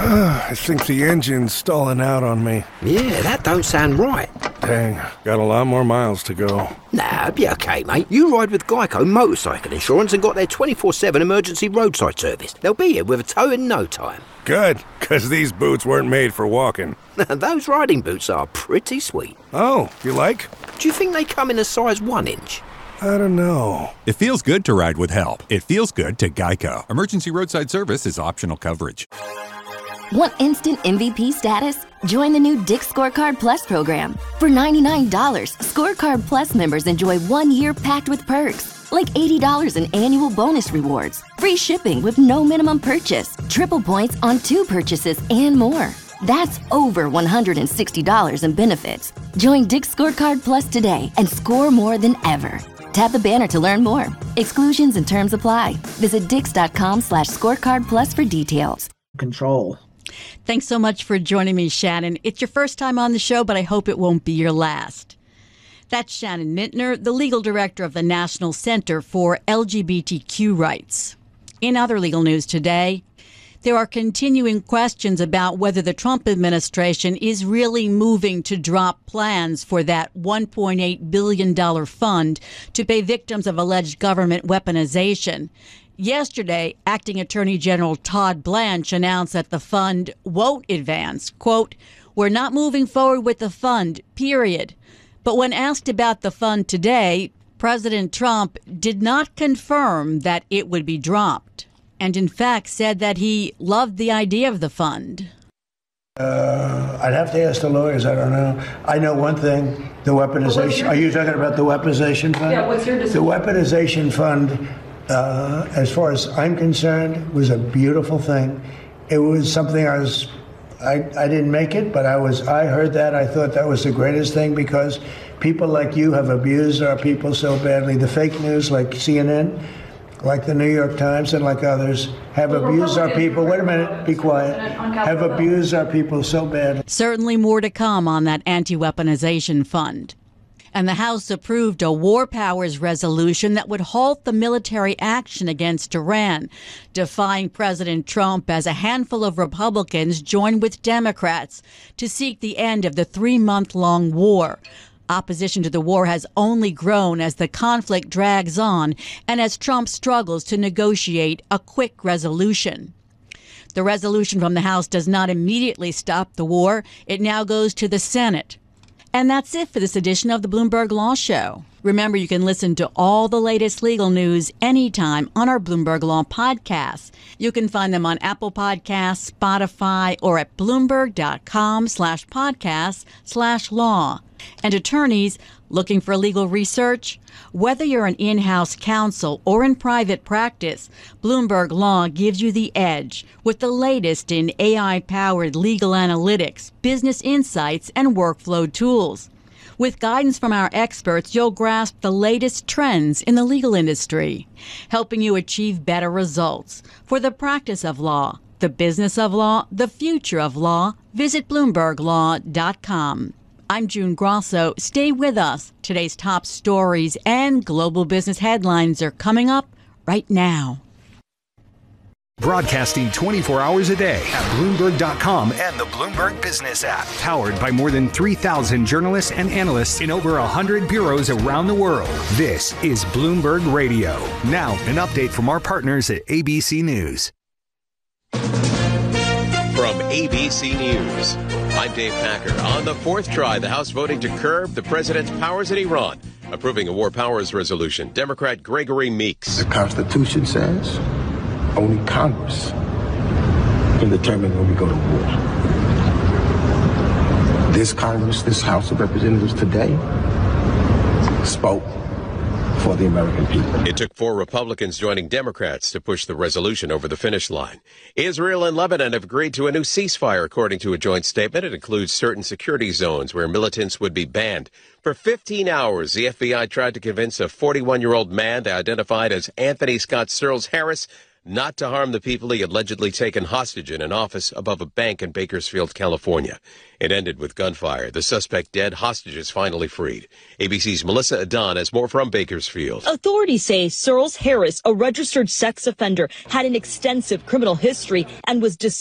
I think the engine's stalling out on me. Yeah, that don't sound right. Dang, got a lot more miles to go. Nah, it'll be okay, mate. You ride with Geico Motorcycle Insurance and got their 24/7 emergency roadside service. They'll be here with a tow in no time. Good, because these boots weren't made for walking. Those riding boots are pretty sweet. Oh, you like? Do you think they come in a size 1 inch? I don't know. It feels good to ride with help. It feels good to Geico. Emergency roadside service is optional coverage. Want instant MVP status? Join the new Dick's Scorecard Plus program. For $99, Scorecard Plus members enjoy 1 year packed with perks, like $80 in annual bonus rewards, free shipping with no minimum purchase, triple points on 2 purchases, and more. That's over $160 in benefits. Join Dick's Scorecard Plus today and score more than ever. Tap the banner to learn more. Exclusions and terms apply. Visit dix.com/scorecardplus for details. Control. Thanks so much for joining me, Shannon. It's your first time on the show, but I hope it won't be your last. That's Shannon Mintner, the legal director of the National Center for LGBTQ Rights. In other legal news today, there are continuing questions about whether the Trump administration is really moving to drop plans for that $1.8 billion fund to pay victims of alleged government weaponization. Yesterday, Acting Attorney General Todd Blanche announced that the fund won't advance. Quote, "We're not moving forward with the fund, period." But when asked about the fund today, President Trump did not confirm that it would be dropped, and in fact said that he loved the idea of the fund. I'd have to ask the lawyers. I don't know. I know one thing, the weaponization. Are you talking about the weaponization fund? Yeah, what's your decision? The weaponization fund, as far as I'm concerned, was a beautiful thing. It was something I didn't make it, but I heard that. I thought that was the greatest thing because people like you have abused our people so badly. The fake news like CNN, like the New York Times and like others, have abused our people. Wait a minute, be quiet. Have abused our people so badly. Certainly more to come on that anti-weaponization fund. And the House approved a war powers resolution that would halt the military action against Iran, defying President Trump as a handful of Republicans joined with Democrats to seek the end of the 3-month-long war. Opposition to the war has only grown as the conflict drags on and as Trump struggles to negotiate a quick resolution. The resolution from the House does not immediately stop the war. It now goes to the Senate. And that's it for this edition of the Bloomberg Law Show. Remember, you can listen to all the latest legal news anytime on our Bloomberg Law podcasts. You can find them on Apple Podcasts, Spotify, or at Bloomberg.com/podcasts/law. And attorneys looking for legal research? Whether you're an in-house counsel or in private practice, Bloomberg Law gives you the edge with the latest in AI-powered legal analytics, business insights, and workflow tools. With guidance from our experts, you'll grasp the latest trends in the legal industry, helping you achieve better results for the practice of law, the business of law, the future of law. Visit BloombergLaw.com. I'm June Grosso. Stay with us. Today's top stories and global business headlines are coming up right now. Broadcasting 24 hours a day at Bloomberg.com and the Bloomberg Business app. Powered by more than 3,000 journalists and analysts in over 100 bureaus around the world. This is Bloomberg Radio. Now, an update from our partners at ABC News. From ABC News, I'm Dave Packer. On the 4th try, the House voting to curb the president's powers in Iran, approving a war powers resolution. Democrat Gregory Meeks. The Constitution says only Congress can determine when we go to war. This Congress, this House of Representatives today spoke for the American people. It took 4 Republicans joining Democrats to push the resolution over the finish line. Israel and Lebanon have agreed to a new ceasefire, according to a joint statement. It includes certain security zones where militants would be banned. For 15 hours, the FBI tried to convince a 41-year-old man identified as Anthony Scott Searles Harris not to harm the people he allegedly taken hostage in an office above a bank in Bakersfield, California. It ended with gunfire. The suspect dead, hostages finally freed. ABC's Melissa Adon has more from Bakersfield. Authorities say Searles Harris, a registered sex offender, had an extensive criminal history and was